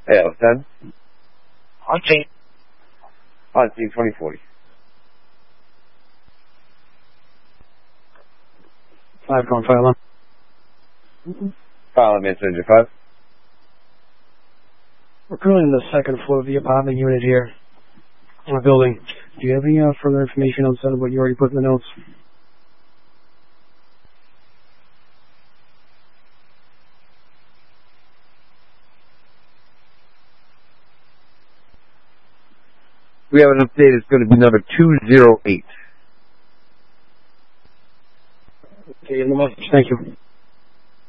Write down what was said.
AL10. On scene. On scene 2040. 5 calling fire alarm. Fire alarm, Messenger 5. We're currently on the second floor of the apartment unit here in the building. Do you have any further information outside of what you already put in the notes? We have an update. It's going to be number 208. Okay, thank you.